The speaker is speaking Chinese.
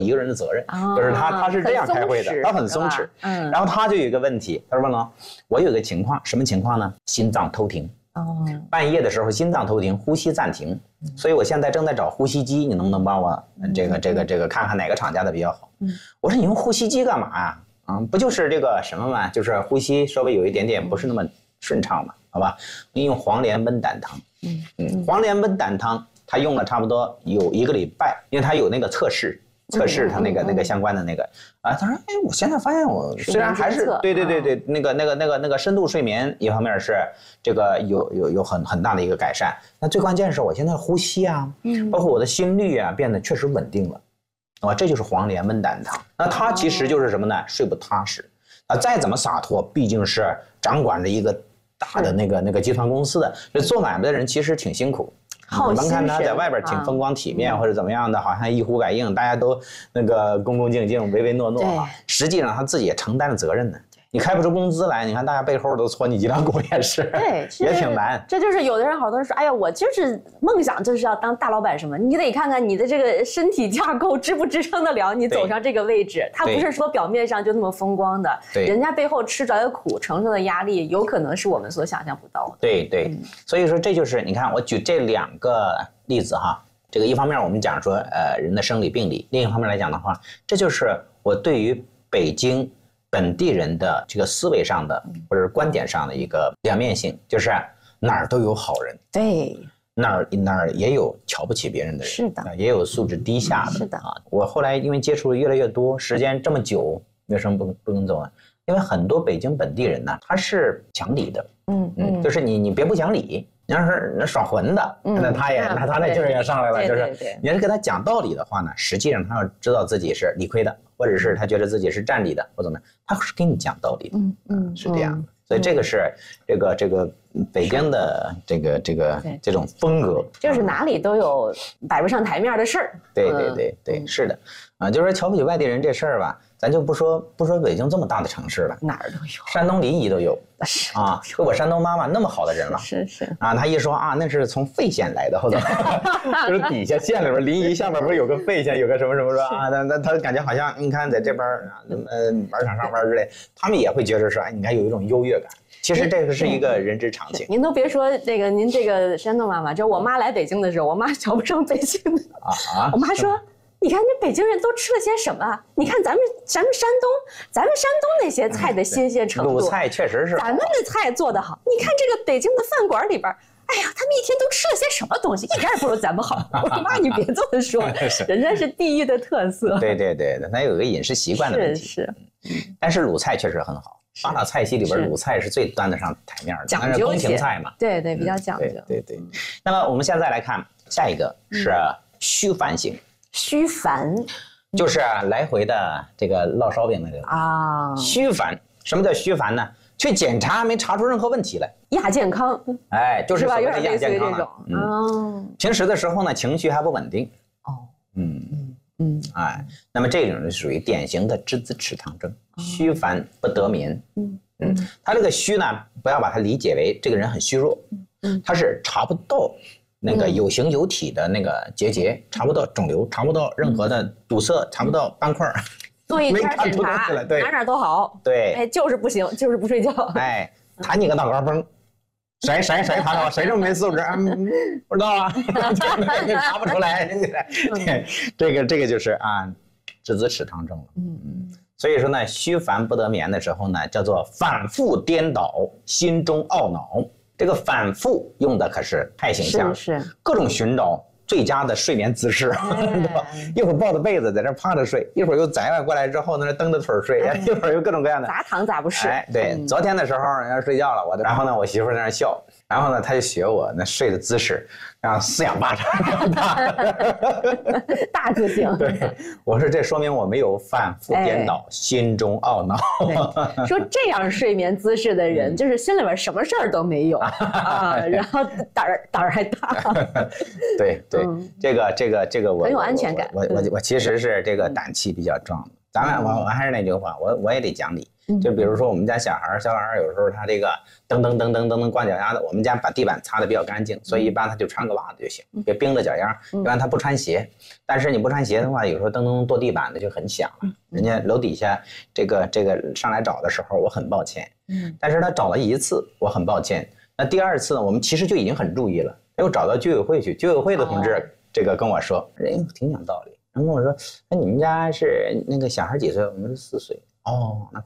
一个人的责任，就是他是这样开会的，他很松弛。然后他就有一个问题，他说呢，我有一个情况，什么情况呢？心脏偷停。半夜的时候心脏偷停，呼吸暂停，所以我现在正在找呼吸机，你能不能帮我这个看看哪个厂家的比较好？我说你用呼吸机干嘛呀？不就是这个什么嘛，就是呼吸稍微有一点点不是那么顺畅嘛，好吧？你用黄连温胆汤。黄连温胆汤他用了差不多有1个礼拜，因为他有那个测试他那个相关的那个他说我现在发现我虽然还是对那个深度睡眠一方面是这个有很大的一个改善，那最关键是我现在呼吸包括我的心率变得确实稳定了，这就是黄连温胆汤。那它其实就是什么呢？睡不踏实再怎么洒脱，毕竟是掌管着一个大的那个集团公司的，这做买卖的人其实挺辛苦。你们看他在外边挺风光体面或者怎么样的，好像一呼百应，大家都那个恭恭敬敬、唯唯诺诺实际上他自己也承担了责任呢。你开不出工资来，你看大家背后都搓你几两股也是， 对， 也挺难。 这就是有的人好多人说，哎呀，我就是梦想就是要当大老板什么，你得看看你的这个身体架构支不支撑得了你走上这个位置。他不是说表面上就那么风光的，人家背后吃着的苦、承受的压力，有可能是我们所想象不到的。 对，所以说这就是你看我举这2个例子哈，这个一方面我们讲说人的生理病理，另一方面来讲的话，这就是我对于北京本地人的这个思维上的或者是观点上的一个两面性，就是哪儿都有好人， 对， 哪儿也有瞧不起别人的人， 是的， 也有素质低下的， 是的我后来因为接触的越来越多，时间这么久，为什么不能走呢？因为很多北京本地人呢，他是讲理的，就是你别不讲理，你要是耍混的，那他那劲儿也上来了，就是你要是跟他讲道理的话呢，实际上他要知道自己是理亏的，或者是他觉得自己是占理的，或者怎么样，他是跟你讲道理的，是这样的。所以这个是这个北京的这种风格， 就是哪里都有摆不上台面的事儿。 对，是的，就是说瞧不起外地人这事儿吧，咱就不说北京这么大的城市了， 哪儿都有， 山东临沂都有我山东妈妈那么好的人了， 是她一说那是从费县来的，或者就是底下县里边临沂下边不是有个费县，有个什么说那他感觉好像你看在这边玩场上班之类，他们也会觉得说你看有一种优越感。其实这个是一个人之常情。 您都别说您这个山东妈妈，就我妈来北京的时候，我妈瞧不上北京的我妈说。你看这北京人都吃了些什么？你看咱们山东那些菜的新鲜程度， 鲁菜确实是咱们的菜做得好。你看这个北京的饭馆里边，哎呀，他们一天都吃了些什么东西，一点也不如咱们好。我说妈，你别这么说，人家是地域的特色。 对，它有个饮食习惯的问题。 是。 但是鲁菜确实很好，八大菜系里边鲁菜是最端得上台面的， 讲究宫廷菜嘛。 对，比较讲究。 对。那么我们现在来看下一个是虚烦型。 虚烦就是来回的这个烙烧饼那个虚烦。什么叫虚烦呢？去检查没查出任何问题来， 亚健康， 就是所谓的亚健康了。 平时的时候呢，情绪还不稳定。那么这种是属于典型的肢子齿汤症，虚烦不得眠。他这个虚呢，不要把它理解为这个人很虚弱，他是查不到那个有形有体的那个结查不到肿瘤，查不到任何的堵塞，查不到斑块， 做一天检查，哪都好。 对， 就是不行，就是不睡觉。 弹你个脑瓜崩，谁弹的？谁这么没素质？不知道啊，查不出来。这个就是肢子齿汤症了。所以说呢，虚烦不得眠的时候呢，叫做反复颠倒，心中懊恼。这个反复用的可是太形象了， 是各种寻找最佳的睡眠姿势，对吧？一会儿抱着被子在这趴着睡，一会儿又宅外过来之后呢，蹬着腿睡，一会儿又各种各样的， 咋躺咋不是？ 对，昨天的时候要睡觉了，然后呢，我媳妇在那笑，然后呢，她就学我那睡的姿势，然后四仰八叉， 大字型。 对，我说这说明我没有反复颠倒，心中懊恼。 说这样睡眠姿势的人，就是心里边什么事儿都没有然后胆儿还大。 对，这个我很有安全感。 我其实是这个胆气比较壮的。咱们我还是那句话，我也得讲理。 就比如说我们家小孩有时候他这个蹬光脚丫的，我们家把地板擦的比较干净，所以一般他就穿个袜子就行，别冰着脚丫。一般他不穿鞋，但是你不穿鞋的话，有时候蹬跺地板的就很响了。人家楼底下这个上来找的时候，我很抱歉。但是他找了一次，我很抱歉。那第二次呢，我们其实就已经很注意了，又找到居委会去，居委会的同志这个跟我说，挺讲道理。然后跟我说，你们家是那个小孩几岁？我们是4岁。哦，那